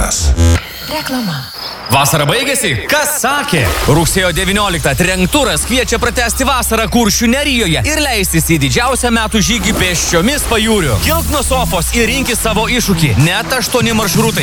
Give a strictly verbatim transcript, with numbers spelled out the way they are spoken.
Metas. Reklama. Vasara baigėsi? Kas sakė? Rugsėjo devynioliktą Trenkturas kviečia pratęsti vasarą Kuršių Nerijoje ir leistis į didžiausią metų žygį pėsčiomis pajūriu. Kilk nuo sofos ir rinkis savo iššūkį. Net aštuoni maršrutai.